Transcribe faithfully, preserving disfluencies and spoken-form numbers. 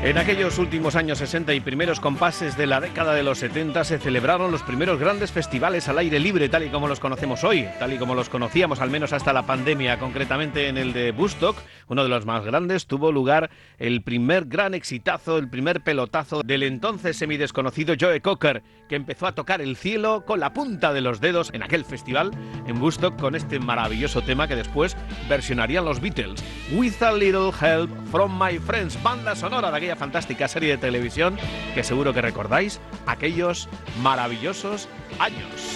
En aquellos últimos años sesenta y primeros compases de la década de los setenta se celebraron los primeros grandes festivales al aire libre, tal y como los conocemos hoy, tal y como los conocíamos al menos hasta la pandemia. Concretamente en el de Woodstock, uno de los más grandes, tuvo lugar el primer gran exitazo, el primer pelotazo del entonces semidesconocido Joe Cocker, que empezó a tocar el cielo con la punta de los dedos en aquel festival en Woodstock con este maravilloso tema que después versionarían los Beatles, With a Little Help from My Friends, banda sonora de aquella fantástica serie de televisión que seguro que recordáis aquellos maravillosos años.